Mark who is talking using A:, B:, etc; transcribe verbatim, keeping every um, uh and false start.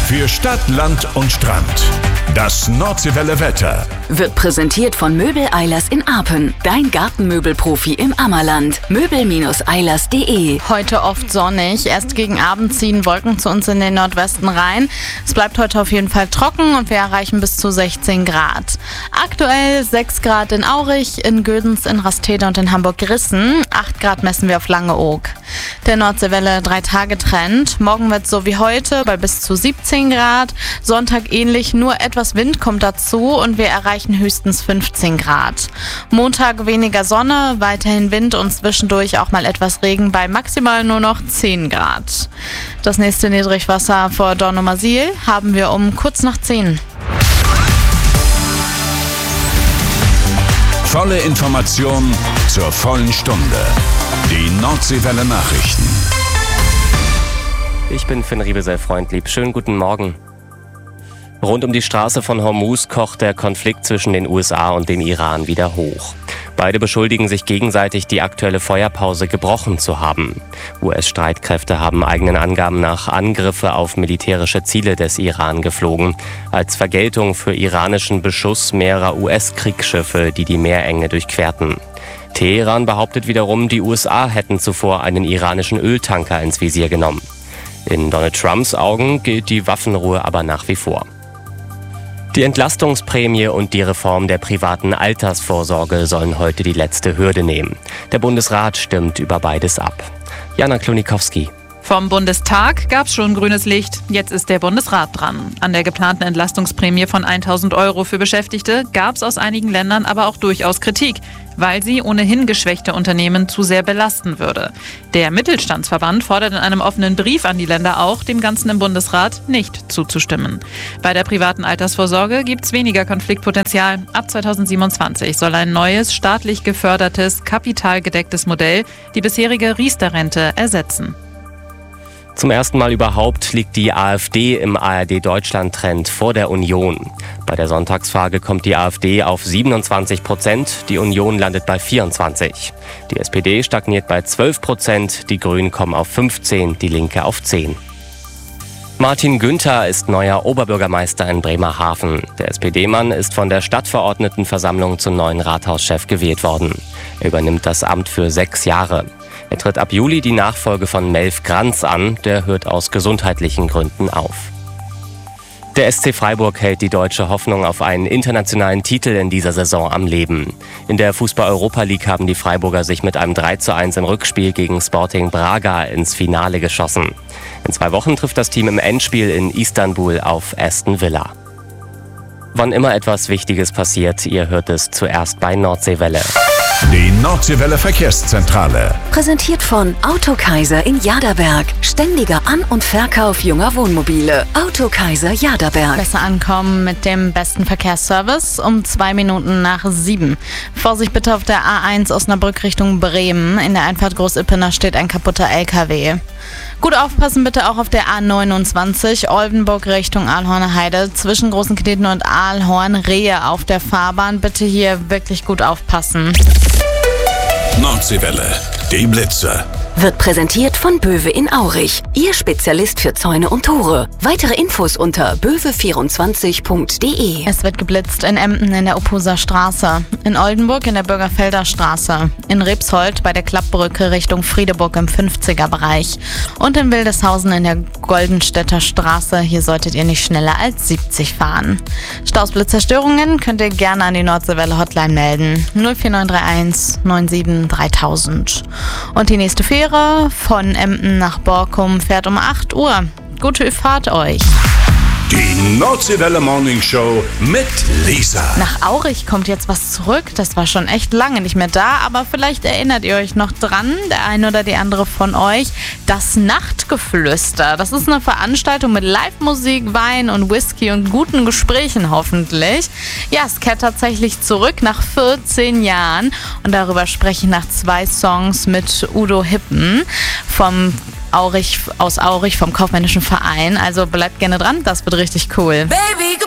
A: Für Stadt, Land und Strand. Das Nordseewelle Wetter
B: wird präsentiert von Möbel Eilers in Apen. Dein Gartenmöbelprofi im Ammerland. möbel eilers punkt de.
C: Heute oft sonnig. Erst gegen Abend ziehen Wolken zu uns in den Nordwesten rein. Es bleibt heute auf jeden Fall trocken und wir erreichen bis zu sechzehn Grad. Aktuell sechs Grad in Aurich, in Gödens, in Rastede und in Hamburg-Rissen. acht Grad messen wir auf Langeoog. Der Nordseewelle drei Tage Trend. Morgen wird es so wie heute bei bis zu siebzehn Grad. Sonntag ähnlich, nur etwas Wind kommt dazu und wir erreichen höchstens fünfzehn Grad. Montag weniger Sonne, weiterhin Wind und zwischendurch auch mal etwas Regen bei maximal nur noch zehn Grad. Das nächste Niedrigwasser vor Dornumersiel haben wir um kurz nach zehn.
A: Volle Information zur vollen Stunde. Die Nordseewelle Nachrichten.
D: Ich bin Finn Riebesell-Freundlieb. Schönen guten Morgen. Rund um die Straße von Hormuz kocht der Konflikt zwischen den U S A und dem Iran wieder hoch. Beide beschuldigen sich gegenseitig, die aktuelle Feuerpause gebrochen zu haben. U S-Streitkräfte haben eigenen Angaben nach Angriffe auf militärische Ziele des Iran geflogen, als Vergeltung für iranischen Beschuss mehrerer U S-Kriegsschiffe, die die Meerenge durchquerten. Teheran behauptet wiederum, die U S A hätten zuvor einen iranischen Öltanker ins Visier genommen. In Donald Trumps Augen gilt die Waffenruhe aber nach wie vor. Die Entlastungsprämie und die Reform der privaten Altersvorsorge sollen heute die letzte Hürde nehmen. Der Bundesrat stimmt über beides ab. Jana Klonikowski.
E: Vom Bundestag gab es schon grünes Licht. Jetzt ist der Bundesrat dran. An der geplanten Entlastungsprämie von tausend Euro für Beschäftigte gab es aus einigen Ländern aber auch durchaus Kritik, weil sie ohnehin geschwächte Unternehmen zu sehr belasten würde. Der Mittelstandsverband fordert in einem offenen Brief an die Länder auch, dem Ganzen im Bundesrat nicht zuzustimmen. Bei der privaten Altersvorsorge gibt es weniger Konfliktpotenzial. Ab zweitausendsiebenundzwanzig soll ein neues, staatlich gefördertes, kapitalgedecktes Modell die bisherige Riester-Rente ersetzen.
D: Zum ersten Mal überhaupt liegt die AfD im A R D-Deutschland-Trend vor der Union. Bei der Sonntagsfrage kommt die AfD auf siebenundzwanzig Prozent, die Union landet bei vierundzwanzig. Die S P D stagniert bei zwölf Prozent, die Grünen kommen auf fünfzehn, die Linke auf zehn. Martin Günther ist neuer Oberbürgermeister in Bremerhaven. Der S P D-Mann ist von der Stadtverordnetenversammlung zum neuen Rathauschef gewählt worden. Er übernimmt das Amt für sechs Jahre. Er tritt ab Juli die Nachfolge von Melf Granz an, der hört aus gesundheitlichen Gründen auf. Der S C Freiburg hält die deutsche Hoffnung auf einen internationalen Titel in dieser Saison am Leben. In der Fußball-Europa League haben die Freiburger sich mit einem drei zu eins im Rückspiel gegen Sporting Braga ins Finale geschossen. In zwei Wochen trifft das Team im Endspiel in Istanbul auf Aston Villa. Wann immer etwas Wichtiges passiert, ihr hört es zuerst bei Nordseewelle.
A: Die Nordseewelle Verkehrszentrale.
B: Präsentiert von Autokaiser in Jaderberg. Ständiger An- und Verkauf junger Wohnmobile. Autokaiser Jaderberg.
C: Besser ankommen mit dem besten Verkehrsservice um zwei Minuten nach sieben. Vorsicht bitte auf der A eins Osnabrück Richtung Bremen. In der Einfahrt Großippener steht ein kaputter L K W. Gut aufpassen bitte auch auf der A neunundzwanzig Oldenburg Richtung Aalhorner Heide. Zwischen Großen Kneten und Aalhorn Rehe auf der Fahrbahn. Bitte hier wirklich gut aufpassen.
A: Nordseewelle, die Blitze.
B: Wird präsentiert von Böwe in Aurich. Ihr Spezialist für Zäune und Tore. Weitere Infos unter böwe vierundzwanzig punkt de.
C: Es wird geblitzt in Emden in der Ophuser Straße, in Oldenburg in der Bürgerfelder Straße, in Rebsold bei der Klappbrücke Richtung Friedeburg im fünfziger Bereich und in Wildeshausen in der Goldenstädter Straße. Hier solltet ihr nicht schneller als siebzig fahren. Staus, Blitzzerstörungen könnt ihr gerne an die Nordseewelle Hotline melden. null vier neun drei eins neun sieben dreitausend. Und die nächste Fähre von Emden nach Borkum fährt um acht Uhr. Gute Fahrt euch.
A: Die Nordseewelle Morning Show mit Lisa.
C: Nach Aurich kommt jetzt was zurück. Das war schon echt lange nicht mehr da, aber vielleicht erinnert ihr euch noch dran, der eine oder die andere von euch. Das Nachtgeflüster. Das ist eine Veranstaltung mit Live-Musik, Wein und Whisky und guten Gesprächen hoffentlich. Ja, es kehrt tatsächlich zurück nach vierzehn Jahren und darüber spreche ich nach zwei Songs mit Udo Hippen vom Aurich, aus Aurich vom Kaufmännischen Verein. Also bleibt gerne dran, das wird richtig cool.
F: Baby,